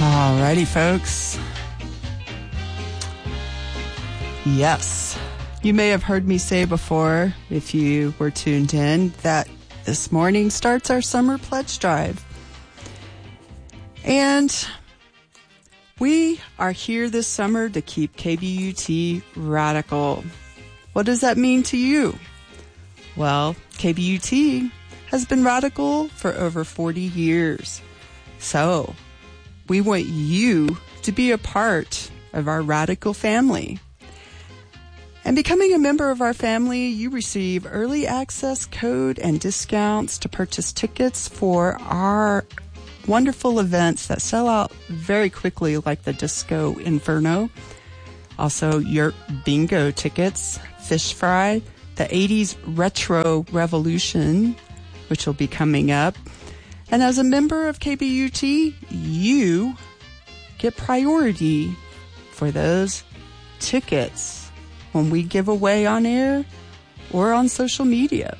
Alrighty, folks. Yes, you may have heard me say before, if you were tuned in, that this morning starts our summer pledge drive. And we are here this summer to keep KBUT radical. What does that mean to you? Well, KBUT has been radical for over 40 years. So, we want you to be a part of our radical family. And becoming a member of our family, you receive early access code and discounts to purchase tickets for our wonderful events that sell out very quickly, like the Disco Inferno. Also, your bingo tickets, fish fry, the 80s Retro Revolution, which will be coming up. And as a member of KBUT, you get priority for those tickets when we give away on air or on social media.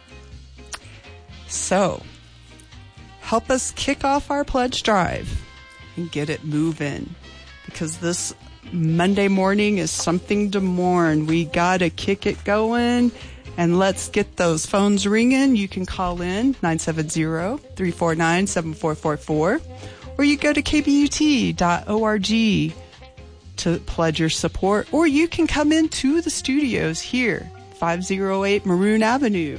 So, help us kick off our pledge drive and get it moving, because this Monday morning is something to mourn. We gotta kick it going, and let's get those phones ringing. You can call in 970-349-7444, or you go to kbut.org to pledge your support, or you can come into the studios here, 508 Maroon Avenue.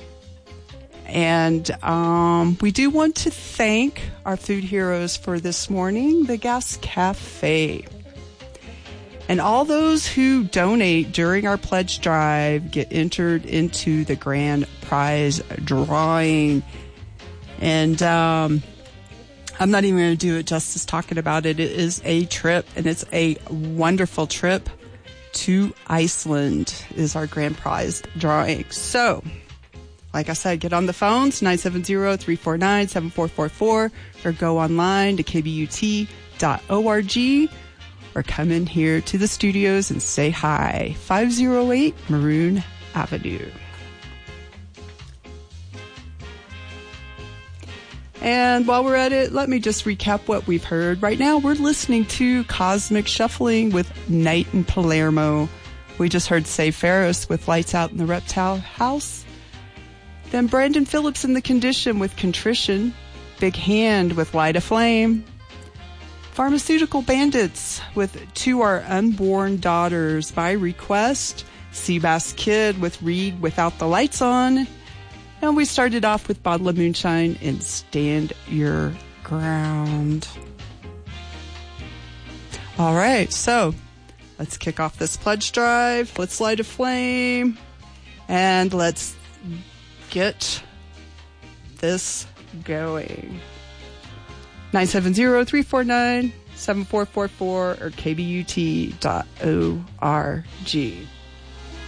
And we do want to thank our food heroes for this morning, the Gas Cafe. And all those who donate during our pledge drive get entered into the grand prize drawing. And I'm not even going to do it justice talking about it. It is a trip, and it's a wonderful trip to Iceland is our grand prize drawing. So, like I said, get on the phones, 970-349-7444, or go online to kbut.org, or come in here to the studios and say hi. 508 Maroon Avenue. And while we're at it, let me just recap what we've heard. Right now, we're listening to Cosmic Shuffling with Night in Palermo. We just heard Say Ferris with Lights Out in the Reptile House. Then Brandon Phillips in The Condition with Contrition. Big Hand with Light a Flame. Pharmaceutical Bandits with To Our Unborn Daughters by request. Seabass Kid with Read Without the Lights On. And we started off with Bottle of Moonshine and Stand Your Ground. All right, so let's kick off this pledge drive. Let's light a flame. And let's get this going. 970-349-7444 or kbut.org.